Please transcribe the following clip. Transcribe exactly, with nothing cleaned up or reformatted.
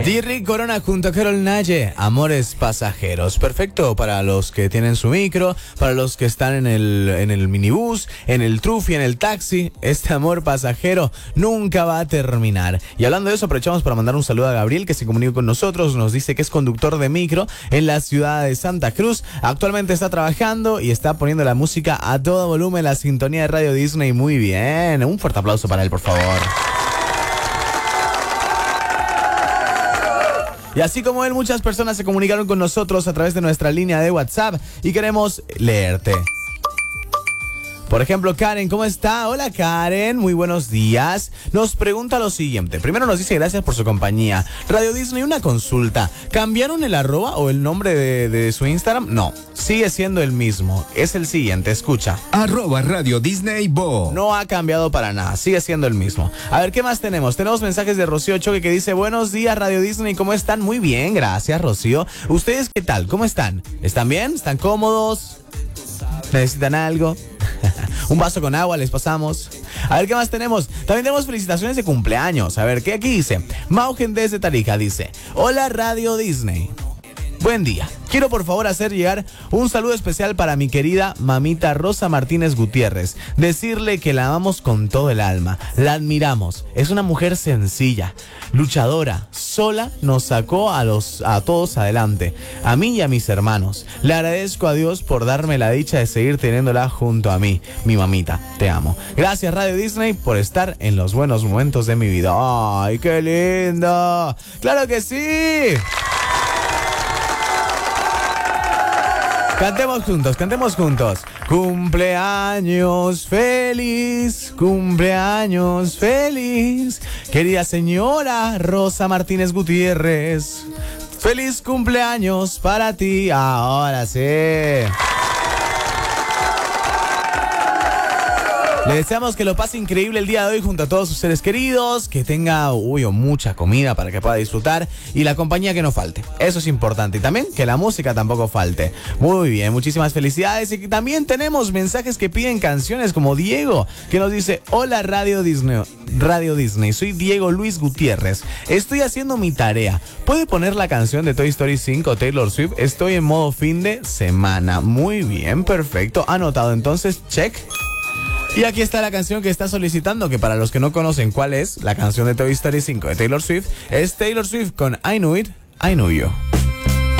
Dirry Corona junto a Carol Naye, Amores Pasajeros. Perfecto para los que tienen su micro, para los que están en el, en el minibús, en el trufi, en el taxi. Este amor pasajero nunca va a terminar. Y hablando de eso, aprovechamos para mandar un saludo a Gabriel, que se comunicó con nosotros. Nos dice que es conductor de micro en la ciudad de Santa Cruz. Actualmente está trabajando y está poniendo la música a todo volumen, la sintonía de Radio Disney. Muy bien, un fuerte aplauso para él, por favor. Y así como él, muchas personas se comunicaron con nosotros a través de nuestra línea de WhatsApp y queremos leerte. Por ejemplo, Karen, ¿cómo está? Hola, Karen, muy buenos días. Nos pregunta lo siguiente. Primero nos dice gracias por su compañía. Radio Disney, una consulta. ¿Cambiaron el arroba o el nombre de, de su Instagram? No, sigue siendo el mismo. Es el siguiente, escucha. Arroba Radio Disney Bo. No ha cambiado para nada, sigue siendo el mismo. A ver, ¿qué más tenemos? Tenemos mensajes de Rocío Choque que dice: buenos días, Radio Disney, ¿cómo están? Muy bien, gracias, Rocío. ¿Ustedes qué tal? ¿Cómo están? ¿Están bien? ¿Están cómodos? ¿Necesitan algo? Un vaso con agua les pasamos. A ver, ¿qué más tenemos? También tenemos felicitaciones de cumpleaños. A ver, ¿qué aquí dice? Maugen desde Tarija dice: hola, Radio Disney. Buen día. Quiero por favor hacer llegar un saludo especial para mi querida mamita Rosa Martínez Gutiérrez. Decirle que la amamos con todo el alma. La admiramos. Es una mujer sencilla, luchadora. Sola nos sacó a, los, a todos adelante. A mí y a mis hermanos. Le agradezco a Dios por darme la dicha de seguir teniéndola junto a mí. Mi mamita, te amo. Gracias, Radio Disney, por estar en los buenos momentos de mi vida. ¡Ay, qué lindo! ¡Claro que sí! Cantemos juntos, cantemos juntos. Cumpleaños feliz, cumpleaños feliz, querida señora Rosa Martínez Gutiérrez. Feliz cumpleaños para ti. Ahora sí. Le deseamos que lo pase increíble el día de hoy junto a todos sus seres queridos, que tenga uy, o mucha comida para que pueda disfrutar y la compañía que no falte. Eso es importante. Y también que la música tampoco falte. Muy bien, muchísimas felicidades. Y también tenemos mensajes que piden canciones, como Diego, que nos dice: hola, Radio Disney. Radio Disney, soy Diego Luis Gutiérrez. Estoy haciendo mi tarea. ¿Puede poner la canción de Toy Story cinco, Taylor Swift? Estoy en modo fin de semana. Muy bien, perfecto. Anotado entonces, check. Y aquí está la canción que está solicitando, que para los que no conocen cuál es, la canción de Toy Story cinco de Taylor Swift, es Taylor Swift con I Knew It, I Knew You.